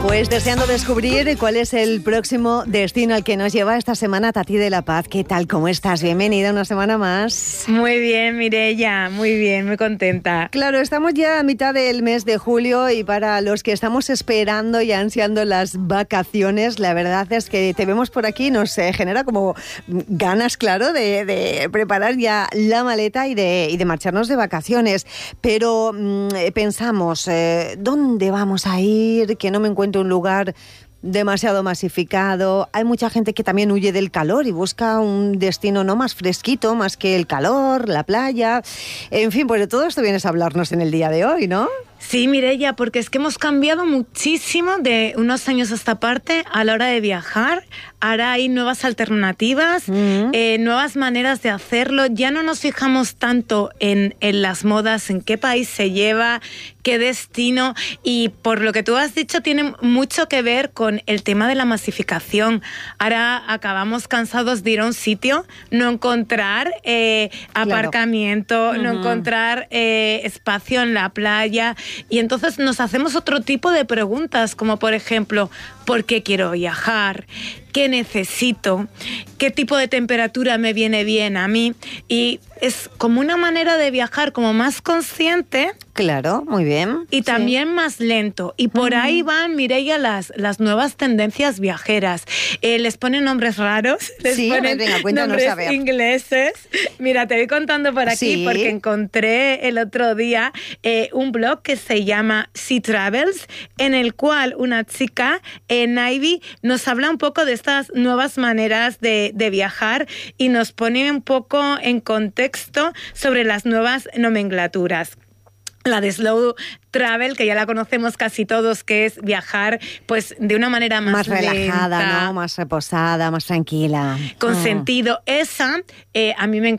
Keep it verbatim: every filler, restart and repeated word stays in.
Pues deseando descubrir cuál es el próximo destino al que nos lleva esta semana Tati de la Paz. ¿Qué tal? ¿Cómo estás? Bienvenida una semana más. Muy bien, Mireia, muy bien, muy contenta. Claro, estamos ya a mitad del mes de julio y para los que estamos esperando y ansiando las vacaciones, la verdad es que te vemos por aquí, nos eh, genera como ganas, claro, de, de preparar ya la maleta y de, y de marcharnos de vacaciones. Pero mmm, pensamos, eh, ¿dónde vamos a ir? Que no me encuentro un lugar demasiado masificado. Hay mucha gente que también huye del calor y busca un destino no más fresquito, más que el calor, la playa. En fin, pues de todo esto vienes a hablarnos en el día de hoy, ¿no? Sí, Mireia, porque es que hemos cambiado muchísimo de unos años a esta parte a la hora de viajar. Ahora hay nuevas alternativas, uh-huh. eh, nuevas maneras de hacerlo. Ya no nos fijamos tanto en, en las modas, en qué país se lleva, qué destino. Y por lo que tú has dicho, tiene mucho que ver con el tema de la masificación. Ahora acabamos cansados de ir a un sitio, no encontrar eh, aparcamiento, claro. no uh-huh. encontrar eh, espacio en la playa. Y entonces nos hacemos otro tipo de preguntas, como por ejemplo, ¿por qué quiero viajar? ¿Qué necesito? ¿Qué tipo de temperatura me viene bien a mí? Y es como una manera de viajar como más consciente. Claro, muy bien. Y también sí. más lento. Y por uh-huh. ahí van, Mireia, las, las nuevas tendencias viajeras. Eh, les ponen nombres raros, les sí, ponen venga, nombres a ver. ingleses. Mira, te voy contando por aquí sí. porque encontré el otro día eh, un blog que se llama She Travels, en el cual una chica, eh, Naivi, nos habla un poco de estas nuevas maneras de, de viajar y nos pone un poco en contexto sobre las nuevas nomenclaturas. La de slow travel, que ya la conocemos casi todos, que es viajar pues de una manera más, más relajada, lenta, ¿no? Más reposada, más tranquila. Con mm. sentido. Esa, eh, a mí me,